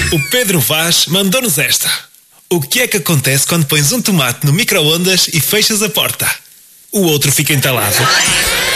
O Pedro Vaz mandou-nos esta. O que é que acontece quando pões um tomate no micro-ondas e fechas a porta? O outro fica entalado.